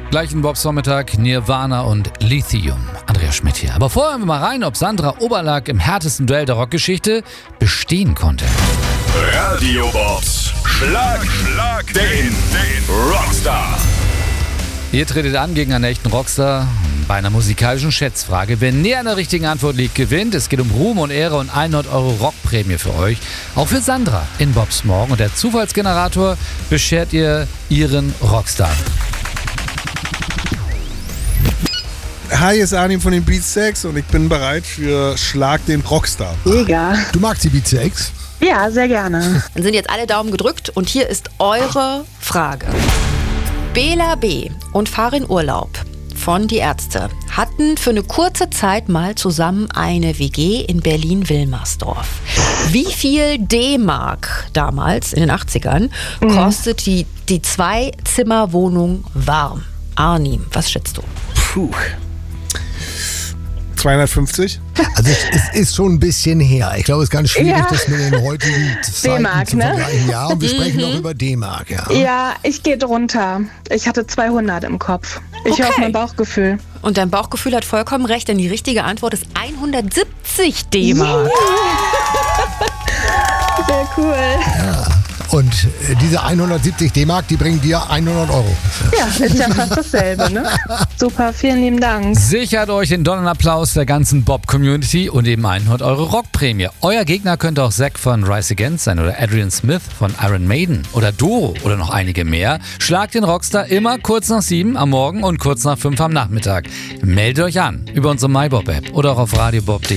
Gleich in Bobs Vormittag Nirvana und Lithium. Andreas Schmidt hier. Aber vorher hören wir mal rein, ob Sandra Oberlack im härtesten Duell der Rockgeschichte bestehen konnte. Radio Bobs Schlag den Rockstar. Ihr tretet an gegen einen echten Rockstar bei einer musikalischen Schätzfrage. Wer näher an der richtigen Antwort liegt, gewinnt. Es geht um Ruhm und Ehre und 100 Euro Rockprämie für euch. Auch für Sandra in Bobs Morgen. Und der Zufallsgenerator beschert ihr ihren Rockstar. Hi, hier ist Arnim von den Beatsteaks und ich bin bereit für Schlag den Rockstar. Mega. Du magst die Beatsteaks? Ja, sehr gerne. Dann sind jetzt alle Daumen gedrückt und hier ist eure Frage. Bela B. und Farin Urlaub von Die Ärzte hatten für eine kurze Zeit mal zusammen eine WG in Berlin-Wilmersdorf. Wie viel D-Mark damals in den 80ern kostet die Zwei-Zimmer-Wohnung warm? Arnim, was schätzt du? Puh. 250? Also es ist schon ein bisschen her. Ich glaube, es ist ganz schwierig, das mit den heutigen Zeiten D-Mark, zu ne? vergleichen. Ja, und wir sprechen noch über D-Mark. Ja. Ja, ich gehe drunter. Ich hatte 200 im Kopf. Ich Okay. höre auf mein Bauchgefühl. Und dein Bauchgefühl hat vollkommen recht, denn die richtige Antwort ist 170 D-Mark. Sehr cool. Und diese 170 D-Mark, die bringen dir 100 Euro. Ja, ist ja fast dasselbe, ne? Super, vielen lieben Dank. Sichert euch den Donnerapplaus der ganzen Bob-Community und eben 100 Euro Rockprämie. Euer Gegner könnte auch Zack von Rise Against sein oder Adrian Smith von Iron Maiden oder Doro oder noch einige mehr. Schlagt den Rockstar immer kurz nach 7 am Morgen und kurz nach 5 am Nachmittag. Meldet euch an über unsere MyBob-App oder auch auf radiobob.de.